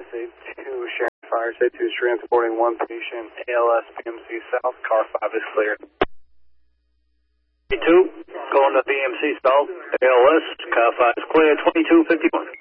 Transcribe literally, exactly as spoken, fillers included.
A two, Sharon Fire, A two is transporting one patient, A L S P M C South, car five is cleared. A two, going to B M C South, A L S, car five is clear, twenty-two fifty-one.